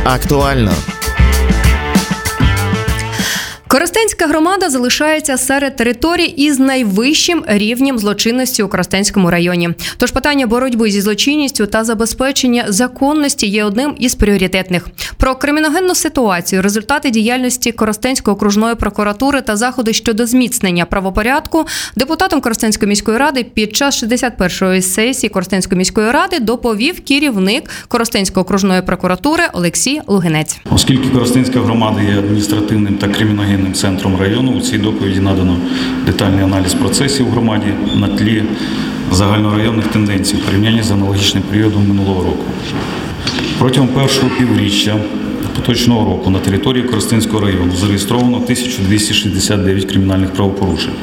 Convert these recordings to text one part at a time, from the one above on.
Актуально. Коростенська громада залишається серед територій із найвищим рівнем злочинності у Коростенському районі. Тож питання боротьби зі злочинністю та забезпечення законності є одним із пріоритетних. Про криміногенну ситуацію, результати діяльності Коростенської окружної прокуратури та заходи щодо зміцнення правопорядку депутатом Коростенської міської ради під час 61-ї сесії Коростенської міської ради доповів керівник Коростенської окружної прокуратури Олексій Лугинець. Оскільки Коростенська громада є адміністративним та криміногенним центром району, у цій доповіді надано детальний аналіз процесів у громаді на тлі загальнорайонних тенденцій в порівнянні з аналогічним періодом минулого року. Протягом першого півріччя поточного року на території Коростенського району зареєстровано 1269 кримінальних правопорушень,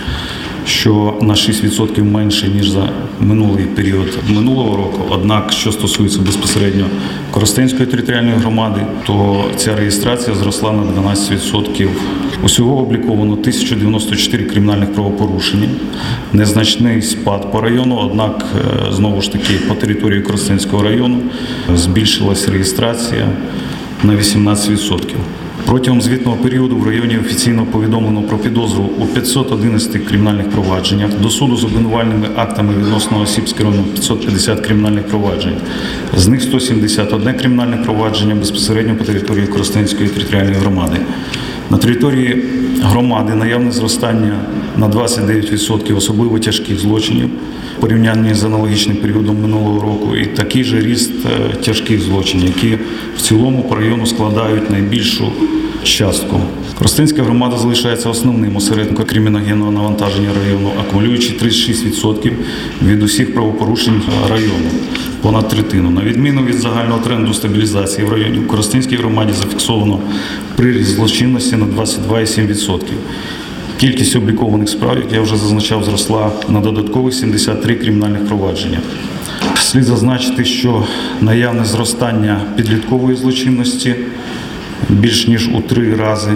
що на 6% менше, ніж за минулий період минулого року. Однак, що стосується безпосередньо Коростенської територіальної громади, то ця реєстрація зросла на 12%. Усього обліковано 1094 кримінальних правопорушення, незначний спад по району, однак, знову ж таки, по території Коростенського району збільшилась реєстрація на 18%. Протягом звітного періоду в районі офіційно повідомлено про підозру у 511 кримінальних провадженнях, до суду з обвинувальними актами відносно осіб скеровано 550 кримінальних проваджень. З них 171 кримінальне провадження безпосередньо по території Коростенської територіальної громади. На території громади наявне зростання на 29% особливо тяжких злочинів в порівнянні з аналогічним періодом минулого року, і такий же ріст тяжких злочинів, які в цілому по району складають найбільшу частку. Коростенська громада залишається основним осередком криміногенного навантаження району, акумулюючи 36% від усіх правопорушень району, понад третину. На відміну від загального тренду стабілізації в районі, в Коростенській громаді зафіксовано приріст злочинності на 22,7%. Кількість облікованих справ, як я вже зазначав, зросла на додаткових 73 кримінальних провадження. Слід зазначити, що наявне зростання підліткової злочинності більш ніж у 3 рази.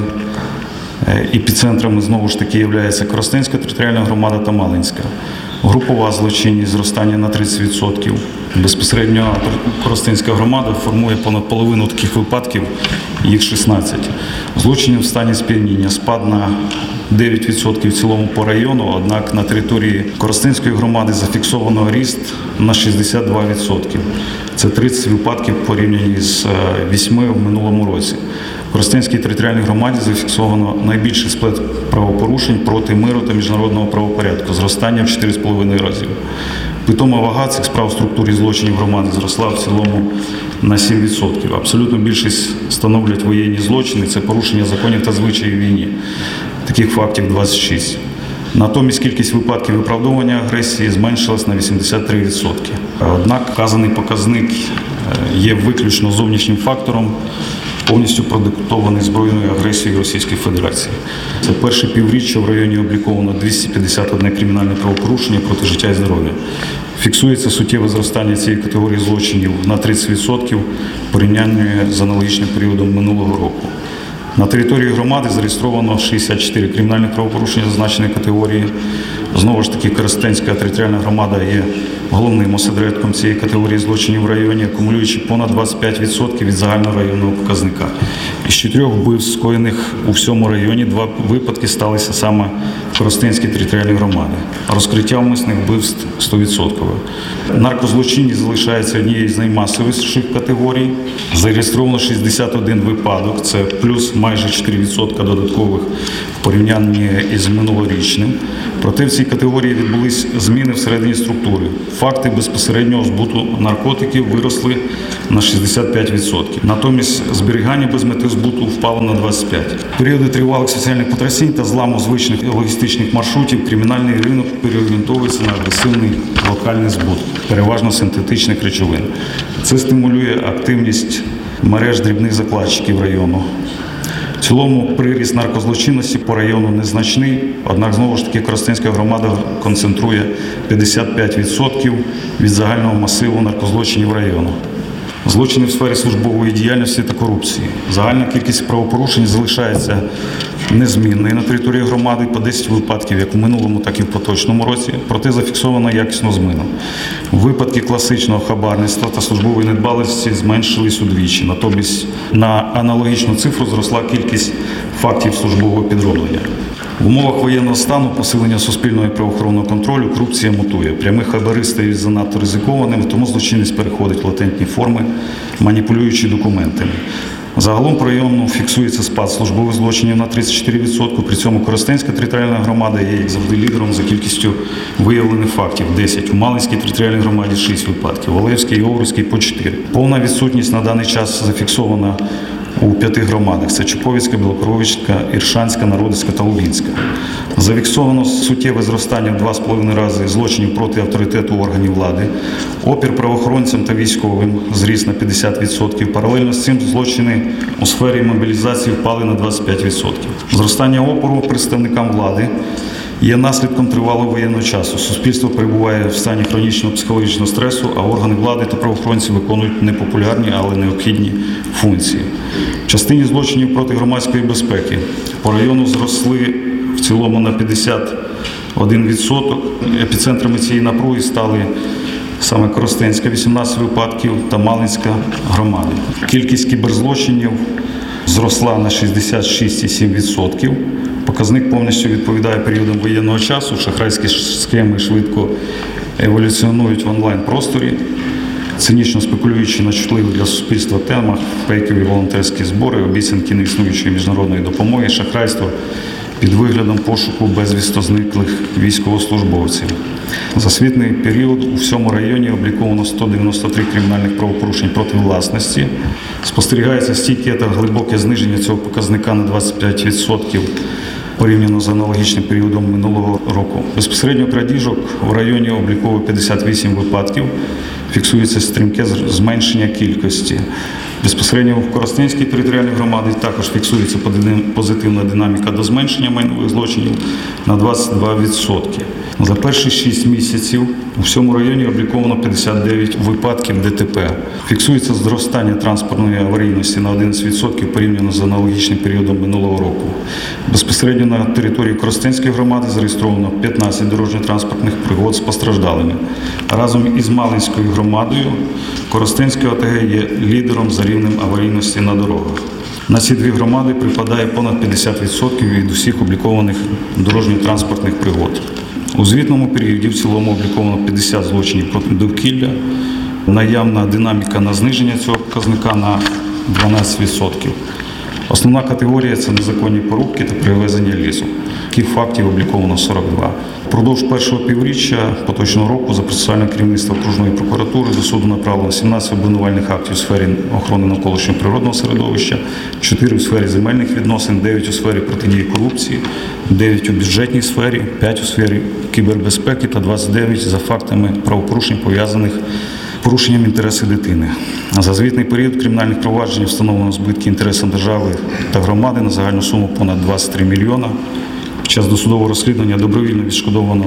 Епіцентрами, знову ж таки, є Коростенська територіальна громада та Малинська. Групова злочинність зростання на 30%. Безпосередньо Коростенська громада формує понад половину таких випадків, їх 16. Злочинів в стані сп'яніння спад на 9% в цілому по району, однак на території Коростенської громади зафіксовано ріст на 62%. Це 30 випадків порівняно з 8 в минулому році. В Коростенській територіальній громаді зафіксовано найбільший сплет правопорушень проти миру та міжнародного правопорядку, зростання в 4,5 разів. Питома вага цих справ в структурі злочинів громади зросла в цілому на 7%. Абсолютно більшість становлять воєнні злочини, це порушення законів та звичаїв війни. Таких фактів 26. Натомість кількість випадків виправдовування агресії зменшилась на 83%. Однак вказаний показник є виключно зовнішнім фактором, повністю продиктований збройною агресією Російської Федерації. Це перше півріччя в районі обліковано 251 кримінальне правопорушення проти життя і здоров'я. Фіксується суттєве зростання цієї категорії злочинів на 30% в порівнянні з аналогічним періодом минулого року. На території громади зареєстровано 64 кримінальних правопорушення зазначеної категорії. Знову ж таки, Коростенська територіальна громада є головним осередком цієї категорії злочинів в районі, акумулюючи понад 25% від загального районного показника. Із 4 вбивств, скоєних у всьому районі, 2 випадки сталися саме в Коростенській територіальній громаді. Розкриття умисних вбивств 100%. Наркозлочинність залишається однією з наймасовіших категорій. Зареєстровано 61 випадок, це плюс майже 4% додаткових в порівнянні із минулорічним. Проте в цій категорії відбулись зміни всередині структури. Факти безпосереднього збуту наркотиків виросли на 65%. Натомість зберігання без мети збуту впало на 25%. В періоди тривалих соціальних потрясінь та зламу звичних логістичних маршрутів кримінальний ринок переорієнтовується на агресивний локальний збут, переважно синтетичних речовин. Це стимулює активність мереж дрібних закладчиків району. В цілому приріст наркозлочинності по району незначний, однак, знову ж таки, Коростенська громада концентрує 55% від загального масиву наркозлочинів району. Злочини в сфері службової діяльності та корупції. Загальна кількість правопорушень залишається незмінною на території громади по 10 випадків, як у минулому, так і в поточному році, проте зафіксовано якісно зміну. Випадки класичного хабарництва та службової недбалості зменшились удвічі, натомість на аналогічну цифру зросла кількість фактів службового підроблення. В умовах воєнного стану посилення суспільного і правоохоронного контролю корупція мутує. Прямі хабари стають занадто ризикованими, тому злочинність переходить в латентні форми, маніпулюючи документами. Загалом по району фіксується спад службових злочинів на 34%, при цьому Коростенська територіальна громада є, як завжди, лідером за кількістю виявлених фактів – 10. У Малинській територіальній громаді – 6 випадків, в Олевській і Овруцькій – по 4. Повна відсутність на даний час зафіксована у 5 громадах – це Чуповицька, Білокоровичська, Іршанська, Народицька та Лубінська. Зафіксовано суттєве зростання в 2,5 рази злочинів проти авторитету органів влади. Опір правоохоронцям та військовим зріс на 50%. Паралельно з цим злочини у сфері мобілізації впали на 25%. Зростання опору представникам влади є наслідком тривалого воєнного часу. Суспільство перебуває в стані хронічного психологічного стресу, а органи влади та правоохоронці виконують непопулярні, але необхідні функції. В частині злочинів проти громадської безпеки по району зросли в цілому на 51%. Епіцентрами цієї напруги стали саме Коростенська – 18 випадків та Малинська громади. Кількість кіберзлочинів зросла на 66,7%. Показник повністю відповідає періодам воєнного часу. Шахрайські схеми швидко еволюціонують в онлайн-просторі, цинічно спекулюючи на чутливих для суспільства темах, фейкові волонтерські збори, обіцянки неіснуючої міжнародної допомоги, шахрайство під виглядом пошуку безвісто зниклих військовослужбовців. За звітний період у всьому районі обліковано 193 кримінальних правопорушень проти власності. Спостерігається стійке та глибоке зниження цього показника на 25% порівняно з аналогічним періодом минулого року. Безпосередньо крадіжок в районі обліковано 58 випадків, фіксується стрімке зменшення кількості. Безпосередньо в Коростенській територіальній громаді також фіксується позитивна динаміка до зменшення майнових злочинів на 22%. За перші 6 місяців у всьому районі обліковано 59 випадків ДТП. Фіксується зростання транспортної аварійності на 11% порівняно з аналогічним періодом минулого року. Безпосередньо на території Коростенської громади зареєстровано 15 дорожньо-транспортних пригод з постраждалими. Разом із Малинською громадою Коростенська ОТГ є лідером за рівнем аварійності на дорогах. На ці дві громади припадає понад 50% від усіх облікованих дорожньо-транспортних пригод. У звітному періоді в цілому обліковано 50 злочинів проти довкілля. Наявна динаміка на зниження цього показника на 12%. Основна категорія – це незаконні порубки та перевезення лісу. Таких фактів обліковано 42. Впродовж першого півріччя поточного року за процесуальне керівництво окружної прокуратури до суду направлено 17 обвинувальних актів у сфері охорони навколишнього природного середовища, 4 у сфері земельних відносин, 9 у сфері протидії корупції, 9 у бюджетній сфері, 5 у сфері кібербезпеки та 29 за фактами правопорушень, пов'язаних з порушенням інтересів дитини. За звітний період кримінальних проваджень встановлено збитки інтересам держави та громади на загальну суму понад 23 мільйона. Під час досудового розслідування добровільно відшкодовано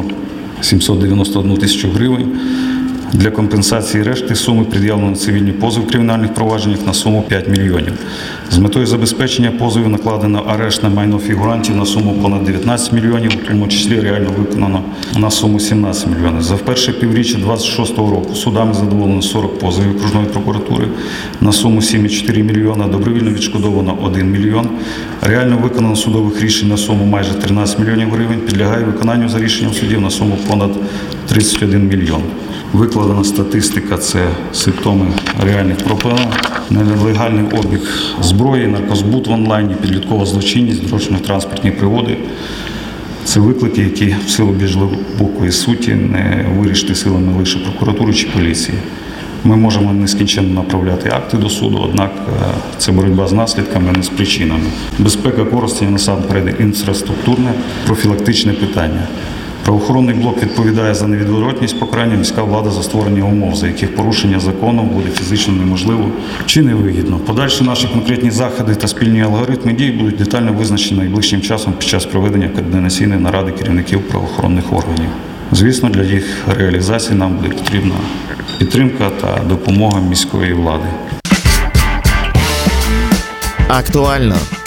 791 тисячу гривень. Для компенсації решти суми пред'явлено цивільні позови в кримінальних провадженнях на суму 5 мільйонів. З метою забезпечення позовів накладено арешт на майно фігурантів на суму понад 19 мільйонів, у тому числі реально виконано на суму 17 мільйонів. За перше півріччя 2026 року судами задоволено 40 позовів окружної прокуратури на суму 7,4 мільйона, добровільно відшкодовано 1 мільйон. Реально виконано судових рішень на суму майже 13 мільйонів гривень, підлягає виконанню за рішенням судів на суму понад 31 мільйон. Викладена статистика – це симптоми реальних проблем, нелегальний обіг зброї, наркозбут в онлайні, підліткова злочинність, дорожньо-транспортні пригоди. Це виклики, які в силу більш глибокої суті не вирішити силами лише прокуратури чи поліції. Ми можемо нескінченно направляти акти до суду, однак це боротьба з наслідками, а не з причинами. Безпека Коростеня насамперед інфраструктурне, профілактичне питання. Правоохоронний блок відповідає за невідворотність покарання, міська влада за створення умов, за яких порушення закону буде фізично неможливо чи невигідно. Подальші наші конкретні заходи та спільні алгоритми дій будуть детально визначені найближчим часом під час проведення координаційної наради керівників правоохоронних органів. Звісно, для їх реалізації нам буде потрібна підтримка та допомога міської влади. Актуально